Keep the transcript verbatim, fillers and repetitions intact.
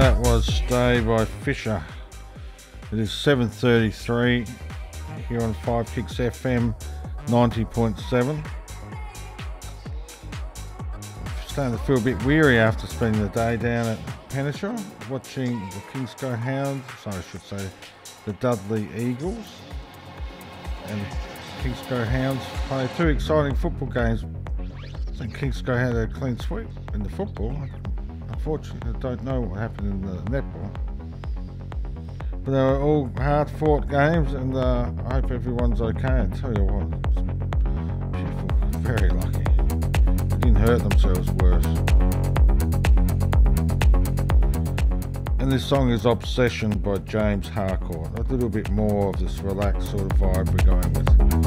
That was Stay by Fisher. It is seven thirty-three here on Five Kicks F M ninety point seven. Starting to feel a bit weary after spending the day down at Penneshaw watching the Kingscote Hounds, sorry I should say the Dudley Eagles and Kingscote Hounds play two exciting football games. I think Kingscote had a clean sweep in the football. Unfortunately, I don't know what happened in the netball. But they were all hard-fought games, and uh, I hope everyone's okay. I tell you what, people very lucky. They didn't hurt themselves worse. And this song is Obsession by James Harcourt. A little bit more of this relaxed sort of vibe we're going with.